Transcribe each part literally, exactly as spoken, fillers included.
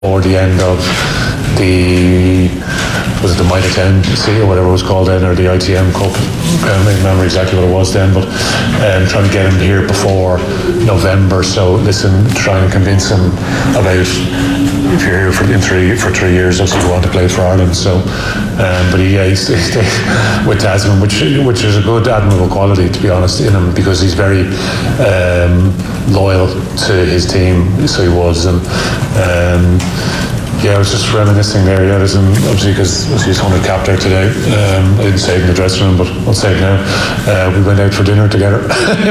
or the end of the was it the Mitre ten or whatever it was called then, or the I T M Cup. I don't remember exactly what it was then, but um, trying to get him here before November. So listen, trying to convince him about, if you're here for in three for three years, obviously you want to play for Ireland. So, um, but he, yeah, he's, he's with Tasman, which which is a good admirable quality, to be honest, in him, because he's very um, loyal to his team. So he was, and. Um, Yeah, I was just reminiscing there, yeah, listen, obviously because he's one hundred cap there today. Um, I didn't say it in the dressing room, but I'll say it now. Uh, we went out for dinner together.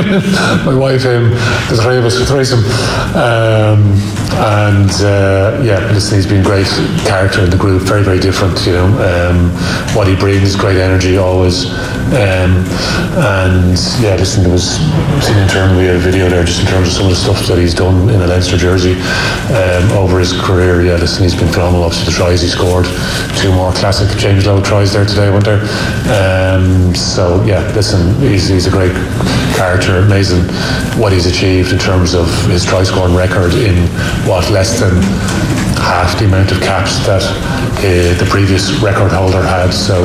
My wife, him, the three of us, threesome. Um, and uh, yeah, listen, he's been a great character in the group, very, very different, you know. Um, what he brings, great energy always. Um, and yeah, listen, there was, I've seen internally a video there just in terms of some of the stuff that he's done in a Leinster jersey um, over his career. Yeah, listen, he's been phenomenal. Obviously the tries he scored, two more classic James Lowe tries there today, weren't there? Um, so yeah, listen, he's, he's a great character, amazing what he's achieved in terms of his try scoring record in what, less than half the amount of caps that uh, the previous record holder had. So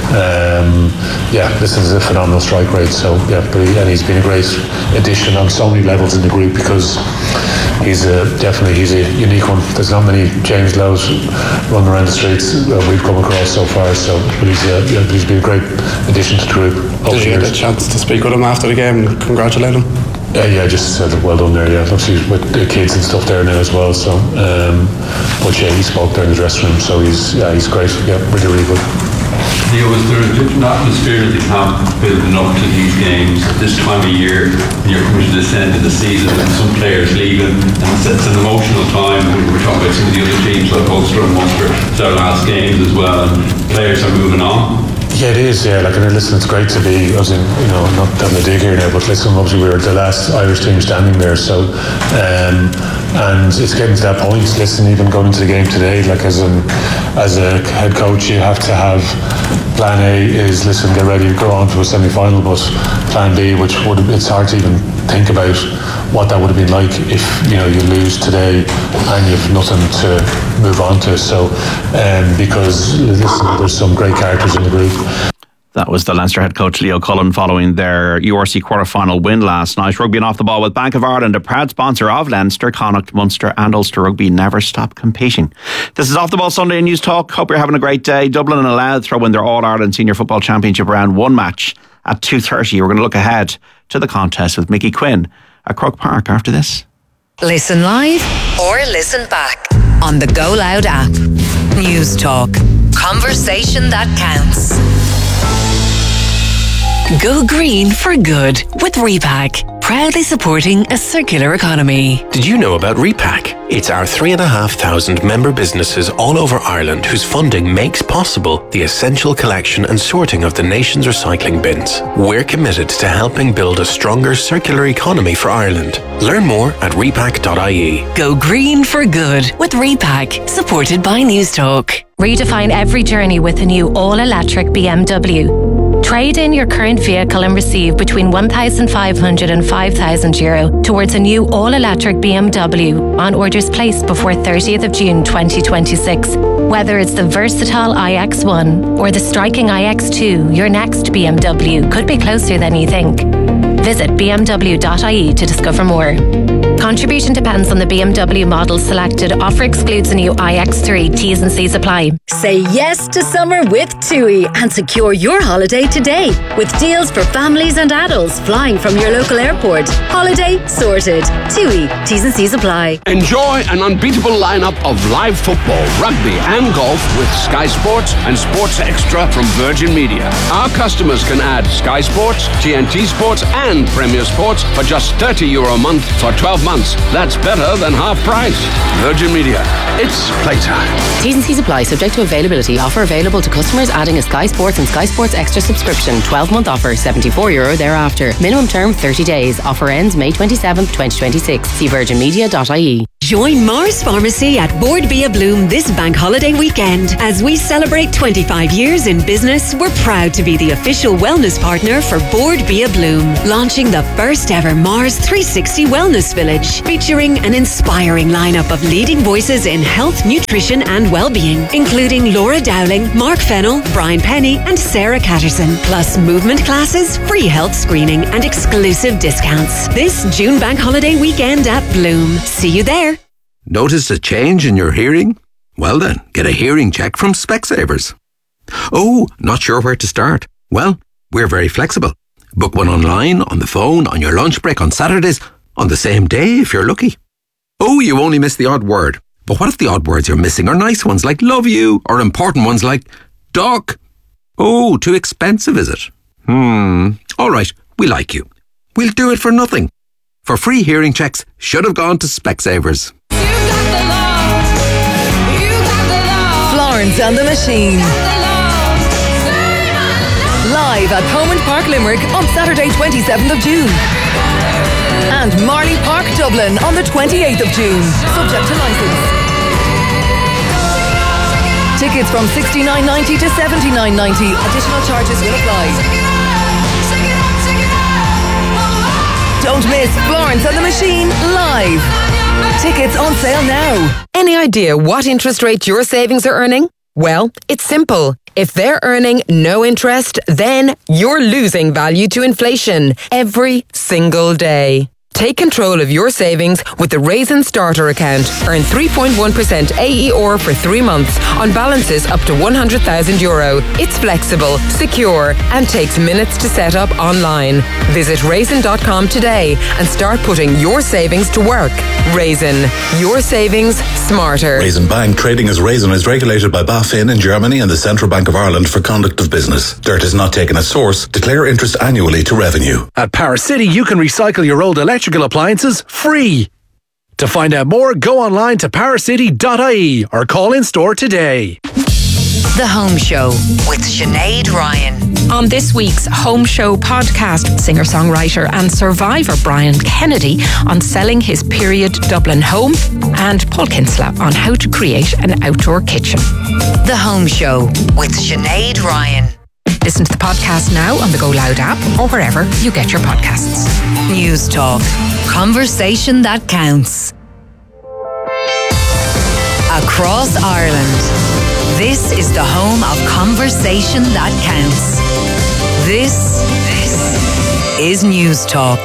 um, yeah, this is a phenomenal strike rate. So yeah, but he, and he's been a great addition on so many levels in the group, because he's a, definitely he's a unique one. There's not many James Lowe's running around the streets that we've come across so far. So but he's, uh, yeah, he's been a great addition to the group. Did you get a chance to speak with him after the game and congratulate him? Yeah, yeah, just said well done there. Yeah, obviously with the kids and stuff there now as well. So, um, but yeah, he spoke there in the dressing room. So he's yeah, he's great. Yeah, really, really good. Leo, was there a different atmosphere at the camp building up to these games at this time of year when you're coming to this end of the season and some players leaving, and it's, it's an emotional time? We're talking about some of the other teams like Ulster and Munster. It's our last games as well, and players are moving on. Yeah, it is, yeah. Like, and listen, it's great to be, I was in, you know, not having a dig here now, but listen, obviously we were the last Irish team standing there, so, um, and it's getting to that point. Listen, even going into the game today, like as an, as a head coach, you have to have plan A is, listen, get ready to go on to a semi-final, but plan B, which would, it's hard to even think about what that would have been like if, you know, you lose today and you've nothing to move on to. So, um, because listen, there's some great characters in the group. That was the Leinster head coach Leo Cullen following their U R C quarter-final win last night. Rugby and Off the Ball with Bank of Ireland, a proud sponsor of Leinster, Connacht, Munster and Ulster Rugby. Never stop competing. This is Off the Ball Sunday News Talk. Hope you're having a great day. Dublin and Louth throw in their All-Ireland Senior Football Championship round one match at two thirty. We're going to look ahead to the contest with Mickey Quinn at Croke Park after this. Listen live or listen back on the Go Loud app. News Talk. Conversation that counts. Go green for good with Repack, proudly supporting a circular economy. Did you know about Repack? It's our three and a half thousand member businesses all over Ireland whose funding makes possible the essential collection and sorting of the nation's recycling bins. We're committed to helping build a stronger circular economy for Ireland. Learn more at repack dot I E. Go green for good with Repack, supported by News Talk. Redefine every journey with a new all-electric B M W. Trade in your current vehicle and receive between one thousand five hundred and five thousand euro towards a new all-electric B M W on orders placed before thirtieth of June twenty twenty-six. Whether it's the versatile i X one or the striking i X two, your next B M W could be closer than you think. Visit b m w dot I E to discover more. Contribution depends on the B M W model selected. Offer excludes the new i X three. T's and C's apply. Say yes to summer with TUI and secure your holiday today with deals for families and adults flying from your local airport. Holiday sorted. TUI. T's and C's apply. Enjoy an unbeatable lineup of live football, rugby and golf with Sky Sports and Sports Extra from Virgin Media. Our customers can add Sky Sports, T N T Sports and Premier Sports for just thirty euro a month for twelve months. That's better than half price. Virgin Media. It's playtime. T's and C's apply, subject to availability. Offer available to customers adding a Sky Sports and Sky Sports Extra subscription. twelve month offer, seventy-four euro thereafter. Minimum term thirty days. Offer ends May twenty-seventh, twenty twenty-six. See virgin media dot I E. Join Mars Pharmacy at Board Bia Bloom this bank holiday weekend. As we celebrate twenty-five years in business, we're proud to be the official wellness partner for Board Bia Bloom, launching the first ever Mars three sixty Wellness Village, featuring an inspiring lineup of leading voices in health, nutrition and well-being, including Laura Dowling, Mark Fennell, Brian Penny and Sarah Catterson, plus movement classes, free health screening and exclusive discounts. This June bank holiday weekend at Bloom. See you there. Noticed a change in your hearing? Well then, get a hearing check from Specsavers. Oh, not sure where to start? Well, we're very flexible. Book one online, on the phone, on your lunch break, on Saturdays, on the same day if you're lucky. Oh, you only missed the odd word. But what if the odd words you're missing are nice ones like love you, or important ones like doc? Oh, too expensive is it? Hmm, alright, we like you. We'll do it for nothing. For free hearing checks, should have gone to Specsavers. Florence and the Machine. Live at Thomond Park Limerick on Saturday twenty-seventh of June. And Marley Park Dublin on the twenty-eighth of June. Subject to licence. Tickets from sixty-nine ninety to seventy-nine ninety. Additional charges will apply. Don't miss Florence and the Machine live. Tickets on sale now. Any idea what interest rate your savings are earning? Well, it's simple. If they're earning no interest, then you're losing value to inflation every single day. Take control of your savings with the Raisin Starter account. Earn three point one percent A E R for three months on balances up to one hundred thousand euro. It's flexible, secure, and takes minutes to set up online. Visit raisin dot com today and start putting your savings to work. Raisin, your savings smarter. Raisin Bank trading as Raisin is regulated by BaFin in Germany and the Central Bank of Ireland for conduct of business. Dirt is not taken as source. Declare interest annually to revenue. At Paris City, you can recycle your old electrical appliances free. To find out more, go online to paris city dot I E or call in store today. The Home Show with Sinead Ryan. On this week's Home Show podcast, singer-songwriter and survivor Brian Kennedy on selling his period Dublin home, and Paul Kinsella on how to create an outdoor kitchen. The Home Show with Sinead Ryan. Listen to the podcast now on the Go Loud app or wherever you get your podcasts. News Talk. Conversation that counts. Across Ireland, this is the home of Conversation that counts. This, this is News Talk.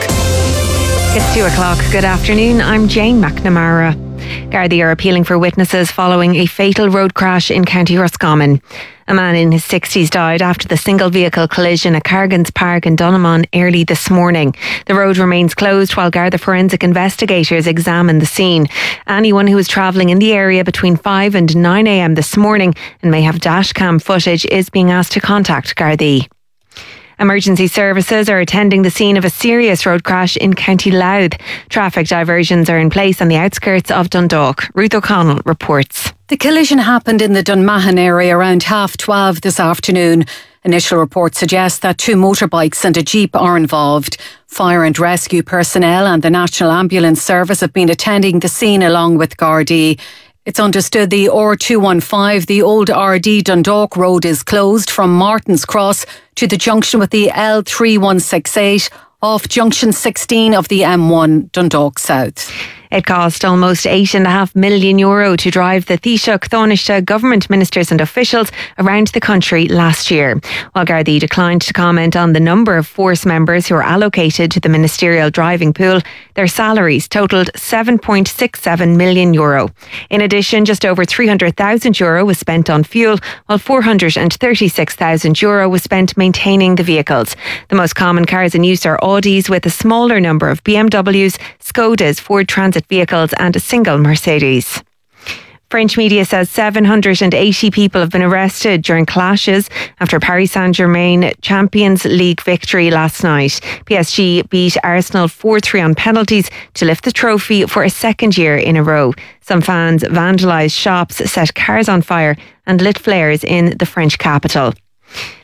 It's two o'clock. Good afternoon. I'm Jane McNamara. Gardaí are appealing for witnesses following a fatal road crash in County Roscommon. A man in his sixties died after the single vehicle collision at Cargans Park in Donaghmon early this morning. The road remains closed while Garda forensic investigators examine the scene. Anyone who was travelling in the area between five and nine a.m. this morning and may have dashcam footage is being asked to contact Gardaí. Emergency services are attending the scene of a serious road crash in County Louth. Traffic diversions are in place on the outskirts of Dundalk. Ruth O'Connell reports. The collision happened in the Dunmahon area around half twelve this afternoon. Initial reports suggest that two motorbikes and a jeep are involved. Fire and rescue personnel and the National Ambulance Service have been attending the scene along with Gardaí. It's understood the R two fifteen, the old R D Dundalk Road, is closed from Martin's Cross to the junction with the L three one six eight off junction sixteen of the M one Dundalk South. It cost almost eight point five million euro to drive the Taoiseach Taoiseach government ministers and officials around the country last year. While Gardaí declined to comment on the number of force members who are allocated to the ministerial driving pool, their salaries totalled seven point six seven million euro. In addition, just over three hundred thousand euro was spent on fuel, while four hundred thirty-six thousand euro was spent maintaining the vehicles. The most common cars in use are Audis, with a smaller number of B M Ws, Skodas, Ford Transit vehicles and a single Mercedes. French media says seven hundred eighty people have been arrested during clashes after Paris Saint-Germain Champions League victory last night. P S G beat Arsenal four three on penalties to lift the trophy for a second year in a row. Some fans vandalised shops, set cars on fire and lit flares in the French capital.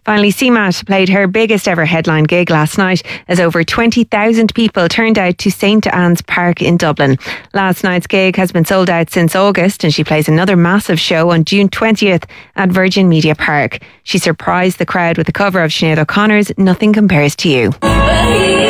Finally, C M A T played her biggest ever headline gig last night as over twenty thousand people turned out to Saint Anne's Park in Dublin. Last night's gig has been sold out since August, and she plays another massive show on June twentieth at Virgin Media Park. She surprised the crowd with a cover of Sinead O'Connor's Nothing Compares to You.